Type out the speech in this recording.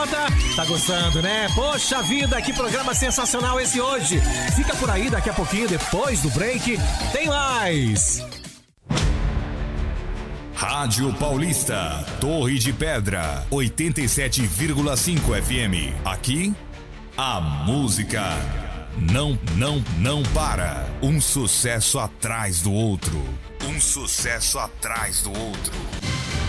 Tá gostando, né? Poxa vida, que programa sensacional esse hoje. Fica por aí, daqui a pouquinho, depois do break, tem mais. Rádio Paulista, Torre de Pedra, 87,5 FM. Aqui, a música não para. Um sucesso atrás do outro. Um sucesso atrás do outro.